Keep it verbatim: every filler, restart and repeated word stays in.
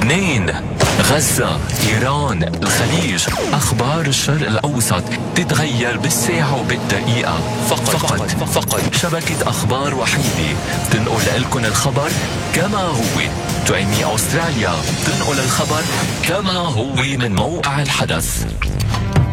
اثنين، غزة، إيران، الخليج. أخبار الشرق الأوسط تتغير بالساعة وبالدقيقة. فقط فقط, فقط شبكة أخبار وحيدة تنقل لكم الخبر كما هو. تؤمي أستراليا تنقل الخبر كما هو من موقع الحدث.